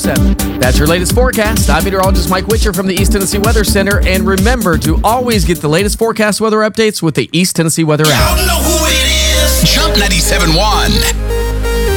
7. That's your latest forecast. I'm meteorologist Mike Witcher from the East Tennessee Weather Center. And remember to always get the latest forecast weather updates with the East Tennessee Weather app. Y'all know who it is. Jump 97.1.